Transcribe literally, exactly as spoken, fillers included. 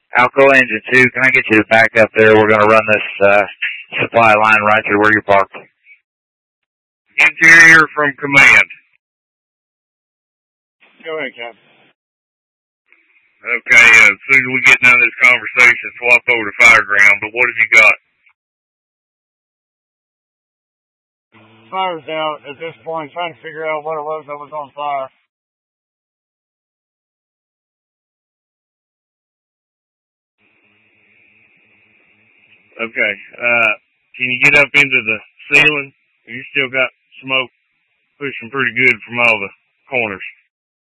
Alco Engine two, can I get you to back up there? We're going to run this uh, supply line right through where you're parked. Interior from command. Go ahead, Captain. Okay, uh, as soon as we get done this conversation, swap over to Fireground, but what have you got? Fire's out at this point, trying to figure out what it was that was on fire. Okay, uh, can you get up into the ceiling? You still got smoke pushing pretty good from all the corners.